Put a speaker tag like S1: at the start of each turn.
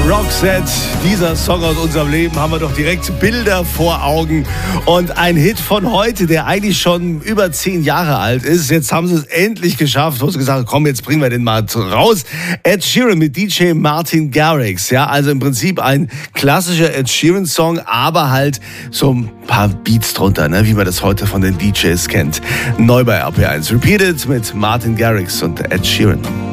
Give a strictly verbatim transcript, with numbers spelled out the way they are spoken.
S1: Roxette, dieser Song aus unserem Leben, haben wir doch direkt Bilder vor Augen. Und ein Hit von heute, der eigentlich schon über zehn Jahre alt ist. Jetzt haben sie es endlich geschafft. Du hast gesagt, komm, jetzt bringen wir den mal raus. Ed Sheeran mit D J Martin Garrix. Ja, also im Prinzip ein klassischer Ed Sheeran Song, aber halt so ein paar Beats drunter, ne, wie man das heute von den D Js kennt. Neu bei R P eins. Repeated mit Martin Garrix und Ed Sheeran.